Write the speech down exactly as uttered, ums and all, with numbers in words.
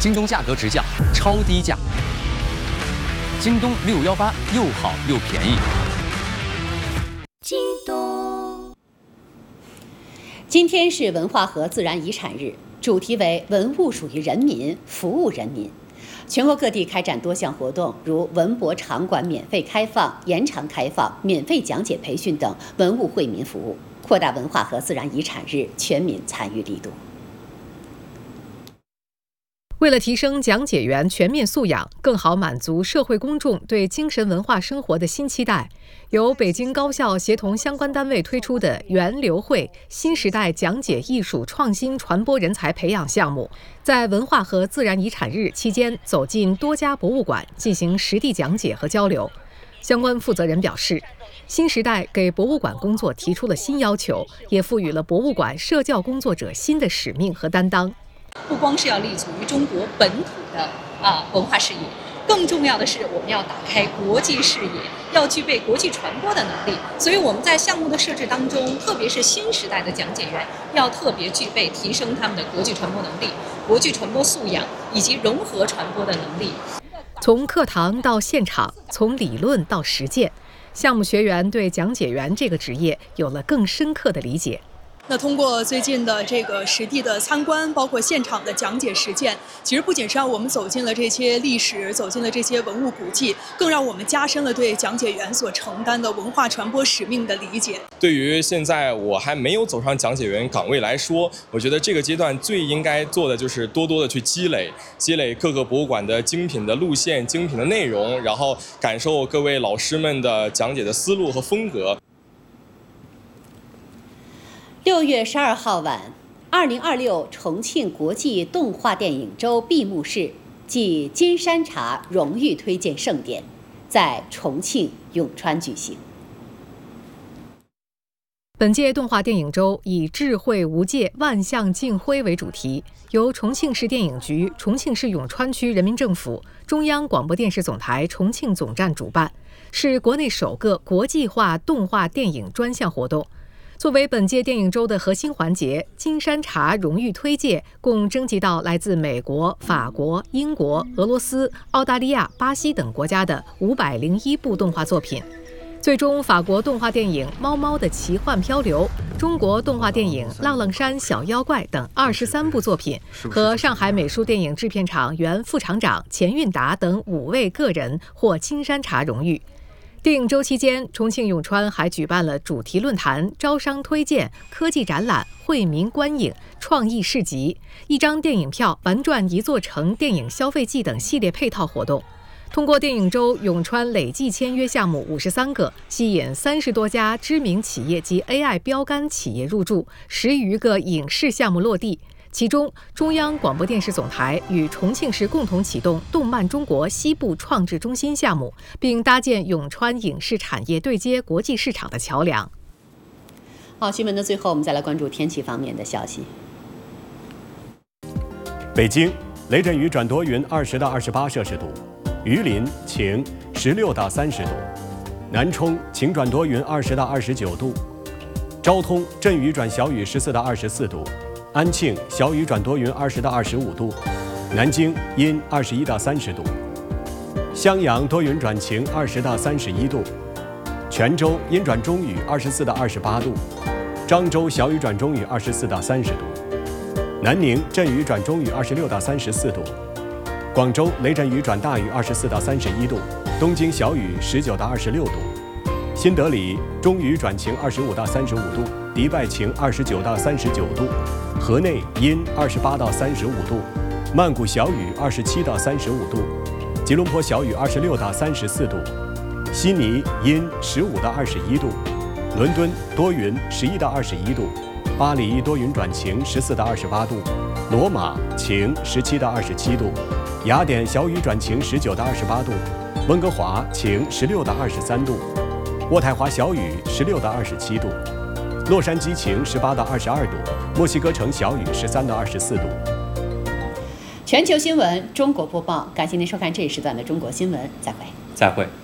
京东价格直降，超低价。京东六一八又好又便宜。 京东。今天是文化和自然遗产日，主题为“文物属于人民，服务人民”。全国各地开展多项活动，如文博场馆免费开放、延长开放、免费讲解培训等文物惠民服务，扩大文化和自然遗产日全民参与力度。 为了提升讲解员全面素养，更好满足社会公众对精神文化生活的新期待，由北京高校协同相关单位推出的源流会新时代讲解艺术创新传播人才培养项目，在文化和自然遗产日期间走进多家博物馆进行实地讲解和交流。相关负责人表示，新时代给博物馆工作提出了新要求，也赋予了博物馆社教工作者新的使命和担当。 不光是要立足于中国本土的啊文化事业，更重要的是我们要打开国际视野，要具备国际传播的能力。所以我们在项目的设置当中，特别是新时代的讲解员，要特别具备提升他们的国际传播能力、国际传播素养以及融合传播的能力。 从课堂到现场，从理论到实践，项目学员对讲解员这个职业有了更深刻的理解。 那通过最近的这个实地的参观，包括现场的讲解实践，其实不仅是让我们走进了这些历史，走进了这些文物古迹，更让我们加深了对讲解员所承担的文化传播使命的理解。 对于现在我还没有走上讲解员岗位来说，我觉得这个阶段最应该做的就是多多的去积累，积累各个博物馆的精品的路线、精品的内容，然后感受各位老师们的讲解的思路和风格。 六月十二号晚，二零二六重庆国际动画电影周闭幕式暨金山茶荣誉推荐盛典在重庆永川举行。 本届动画电影周以智慧无界，万象竞辉为主题，由重庆市电影局、重庆市永川区人民政府、中央广播电视总台重庆总站主办，是国内首个国际化动画电影专项活动。作为本届电影周的核心环节，金山茶荣誉推介共征集到来自美国、法国、英国、俄罗斯、澳大利亚、巴西等国家的五百零一部动画作品。最终，法国动画电影《猫猫的奇幻漂流》、中国动画电影《浪浪山小妖怪》等二十三部作品，和上海美术电影制片厂原副厂长钱运达等五位个人获金山茶荣誉。电影周期间，重庆永川还举办了主题论坛、招商推荐、科技展览、惠民观影、创意市集、一张电影票玩转一座城电影消费季等系列配套活动。通过电影周，永川累计签约项目五十三个，吸引三十多家知名企业及 A I 标杆企业入驻，十余个影视项目落地。其中，中央广播电视总台与重庆市共同启动动漫中国西部创制中心项目，并搭建永川影视产业对接国际市场的桥梁。 好，新闻的最后，我们再来关注天气方面的消息。 北京雷阵雨转多云，二十到二十八摄氏度；榆林晴，十六到三十度；南充晴转多云，二十到二十九度；昭通阵雨转小雨，十四到二十四度。安庆小雨转多云，二十到二十五度；南京阴，二十一到三十度；襄阳多云转晴，二十到三十一度；泉州阴转中雨，二十四到二十八度；漳州小雨转中雨，二十四到三十度；南宁阵雨转中雨，二十六到三十四度；广州雷阵雨转大雨，二十四到三十一度；东京小雨，十九到二十六度；新德里中雨转晴，二十五到三十五度；迪拜晴，二十九到三十九度；河内阴，二十八到三十五度；曼谷小雨，二十七到三十五度；吉隆坡小雨，二十六到三十四度；悉尼阴，十五到二十一度；伦敦多云，十一到二十一度；巴黎多云转晴，十四到二十八度；罗马晴，十七到二十七度；雅典小雨转晴，十九到二十八度；温哥华晴，十六到二十三度；渥太华小雨，十六到二十七度；洛杉矶晴，十八到二十二度；墨西哥城小雨，十三到二十四度。 全球新闻中国播报，感谢您收看这一时段的中国新闻，再会。 再会。